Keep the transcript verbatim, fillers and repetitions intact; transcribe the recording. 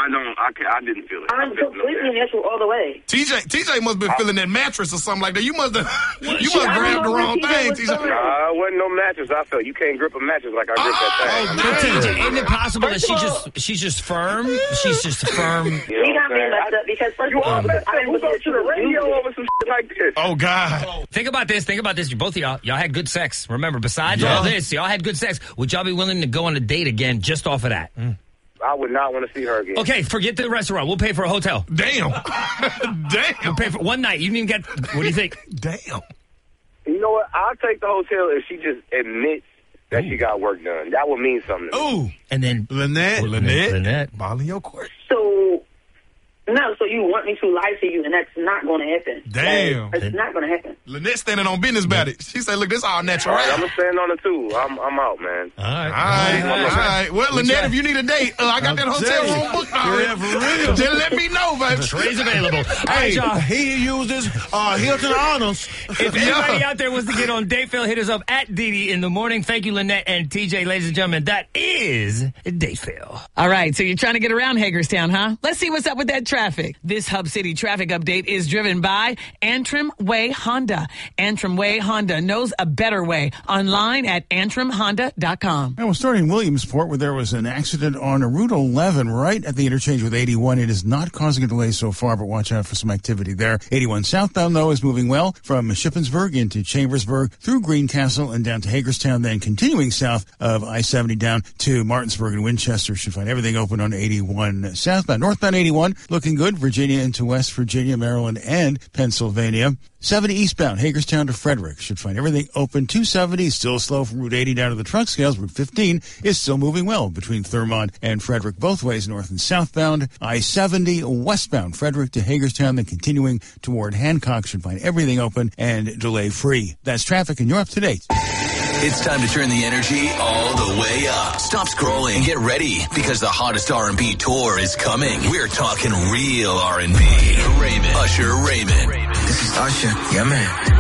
I don't. I can't, I didn't feel it. I'm completely natural all the way. T J, T J must have been feeling that mattress or something like that. You must have, you Shit, must have I grabbed the don't know wrong what thing, T J T J. was doing. Nah, it wasn't no mattress. I felt you can't grip a mattress like I grip Oh, that thing. man. T J, isn't it possible that First she of just she's just firm? She's just firm. You know We what got I'm me saying? messed up because first You of all, all messed I up. didn't Who go believe to the radio you. over some shit like this? Oh, God. Think about this. Think about this. Both of y'all, y'all had good sex. Remember, besides Yeah. all this, y'all had good sex. Would y'all be willing to go on a date again just off of that? Mm. I would not want to see her again. Okay, forget the restaurant. We'll pay for a hotel. Damn. Damn. We'll pay for one night. You didn't even get. What do you think? Damn. You know what? I'll take the hotel if she just admits that she got work done. That would mean something to me. Ooh. And then Lynette. Lynette. Lynette. Ball in your court. So, no, so you want me to lie to you, and that's not going to happen. Damn. Like, it's not going to happen. Lynette standing on business about it. She said, look, this all natural. All right, I'm going to stand on it, too. I'm, I'm out, man. All right. All right, all right. Well, Lynette, if you need a date, uh, I got that hotel tell you. room booked already. Yeah, for real. Just let me know, baby. Trey's available. All right, Hey, y'all. he uses uh, Hilton Honors. If anybody out there wants to get on Dateville, hit us up at Didi in the morning. Thank you, Lynette and T J, ladies and gentlemen. That is Dateville. All right, so you're trying to get around Hagerstown, huh? Let's see what's up with that traffic. This Hub City traffic update is driven by Antrim Way Honda. Antrim Way Honda knows a better way. Online at antrim honda dot com. And we're starting in Williamsport, where there was an accident on Route eleven right at the interchange with eighty-one. It is not causing a delay so far, but watch out for some activity there. eighty-one southbound, though, is moving well from Shippensburg into Chambersburg through Greencastle and down to Hagerstown, then continuing south of I seventy down to Martinsburg and Winchester. Should find everything open on eighty-one southbound. Northbound eighty-one, looking good. Virginia into West Virginia, Maryland, and Pennsylvania. seventy eastbound, Hagerstown to Frederick. Should find everything open. two seventy, still slow from Route eighty down to the truck scales. Route fifteen is still moving well between Thurmont and Frederick, both ways, north and southbound. I seventy westbound, Frederick to Hagerstown, then continuing toward Hancock. Should find everything open and delay-free. That's traffic, and you're up to date. It's time to turn the energy all the way up. Stop scrolling and get ready, because the hottest R and B tour is coming. We're talking real R and B. Raymond, Usher Raymond. This is Usher. Yeah, man.